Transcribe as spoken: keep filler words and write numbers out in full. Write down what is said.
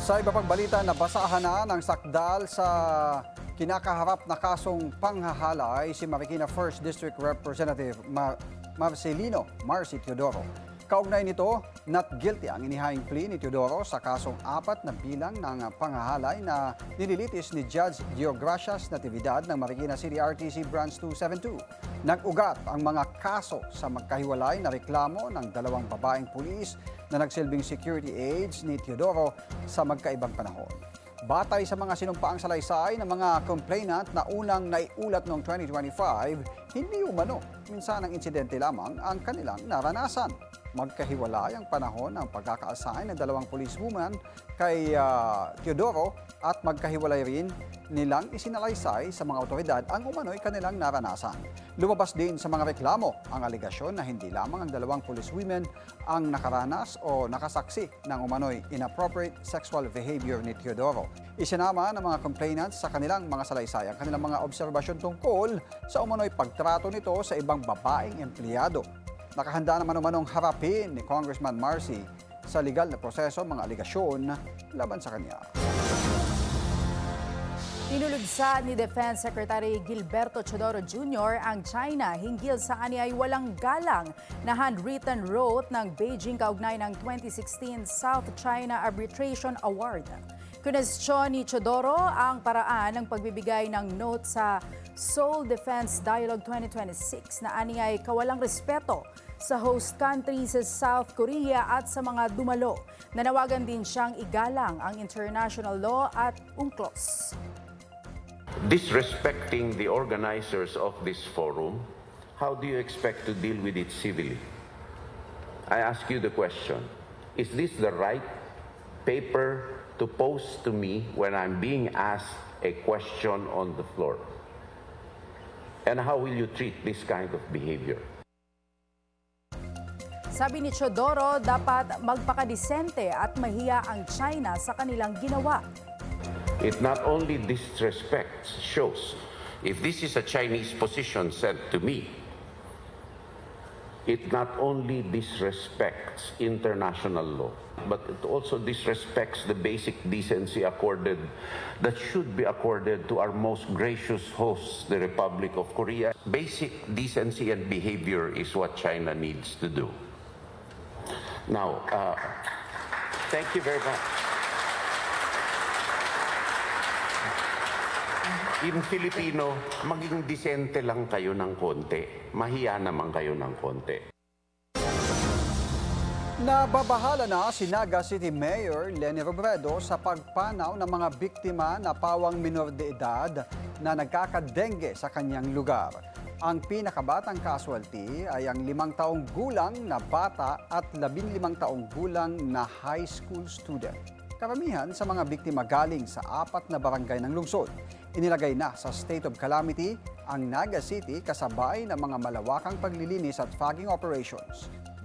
Sa iba pang balita, nabasahan na ng sakdal sa kinakaharap na kasong panghahalay si Marikina first District Representative Mar Marcelino Marcy Teodoro. Kaugnay nito, not guilty ang inihaying plea ni Teodoro sa kasong apat na bilang ng panghahalay na nililitis ni Judge Diogracias Natividad ng Marikina City R T C Branch two seventy-two. Nag-ugat ang mga kaso sa magkahiwalay na reklamo ng dalawang babaeng pulis na nagsilbing security aides ni Teodoro sa magkaibang panahon. Batay sa mga sinumpaang salaysay ng mga complainant na unang naiulat noong twenty twenty-five, hindi umano minsan ang insidente lamang ang kanilang naranasan. Magkahiwalay ang panahon ng pagkaka-assign ng dalawang policewoman kay uh, Teodoro at magkahiwalay rin nilang isinalaysay sa mga otoridad ang umano'y kanilang naranasan. Lumabas din sa mga reklamo ang aligasyon na hindi lamang ang dalawang policewomen ang nakaranas o nakasaksi ng umano'y inappropriate sexual behavior ni Teodoro. Isinama ng mga complainants sa kanilang mga salaysay ang kanilang mga obserbasyon tungkol sa umano'y pagtrato nito sa ibang babaeng empleyado. Nakahanda naman umanong harapin ni Congressman Marcy sa legal na proseso mga aligasyon laban sa kanya. Tinulugsa ni Defense Secretary Gilberto Teodoro Junior ang China hinggil sa ani ay walang galang na handwritten note ng Beijing kaugnay ng twenty sixteen South China Arbitration Award. Kunestyon ni Teodoro ang paraan ng pagbibigay ng note sa Seoul Defense Dialogue twenty twenty-six na ani ay kawalang respeto sa host country sa South Korea at sa mga dumalo. Nanawagan din siyang igalang ang international law at UNCLOS. Disrespecting the organizers of this forum, how do you expect to deal with it civilly? I ask you the question, is this the right paper to post to me when I'm being asked a question on the floor? And how will you treat this kind of behavior? Sabi ni Teodoro, dapat magpakadisente at mahiya ang China sa kanilang ginawa. It not only disrespects, shows, if this is a Chinese position sent to me, it not only disrespects international law, but it also disrespects the basic decency accorded, that should be accorded to our most gracious host, the Republic of Korea. Basic decency and behavior is what China needs to do. Now, uh, thank you very much. In Filipino, maging disente lang kayo ng konti. Mahiya naman kayo ng konti. Nababahala na si Naga City Mayor Leni Robredo sa pagpanaw ng mga biktima na pawang minor de edad na nagkakadengue sa kanyang lugar. Ang pinakabatang casualty ay ang limang taong gulang na bata at labing limang taong gulang na high school student. Karamihan sa mga biktima galing sa apat na barangay ng lungsod. Inilagay na sa state of calamity ang Naga City kasabay ng mga malawakang paglilinis at fogging operations.